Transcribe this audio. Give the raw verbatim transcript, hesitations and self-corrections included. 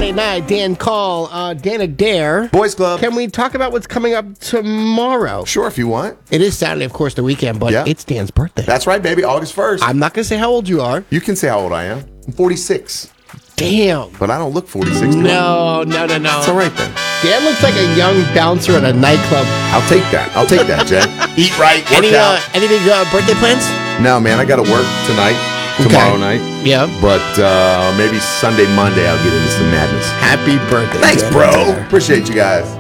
Friday night, Dan Call, uh, Dan Adair. Boys Club. Can we talk about what's coming up tomorrow? Sure, if you want. It is Saturday, of course, the weekend, but Yeah. it's Dan's birthday. That's right, baby. August first. I'm not going to say how old you are. You can say how old I am. I'm forty-six. Damn. But I don't look forty-six. do I? No, no, no, no. It's all right then. Dan looks like a young bouncer at a nightclub. I'll take that. I'll take that, Jen. Eat right, work Any, uh, out. any big uh, birthday plans? No, man, I got to work tonight, tomorrow Okay. night. Yeah. But uh, maybe Sunday, Monday, I'll get into some madness. Happy birthday. Thanks, Dan bro. Adair. Appreciate you guys.